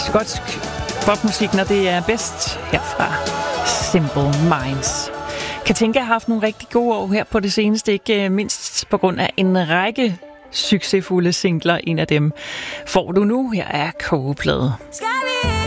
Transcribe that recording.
skotsk popmusik, når det er bedst herfra. Simple Minds. Katinka har haft nogle rigtig gode år her på det seneste, ikke mindst på grund af en række succesfulde singler. En af dem får du nu. Her er Kogeplade.